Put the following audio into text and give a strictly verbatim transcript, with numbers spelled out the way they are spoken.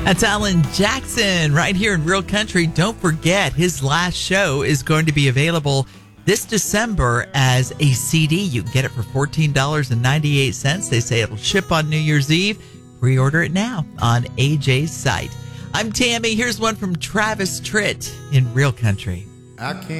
That's Alan Jackson right here in Real Country. Don't forget, his last show is going to be available this December as a C D. You can get it for fourteen dollars and ninety-eight cents. They say it'll ship on New Year's Eve. Pre-order it now on A J's site. I'm Tammy. Here's one from Travis Tritt in Real Country. I can't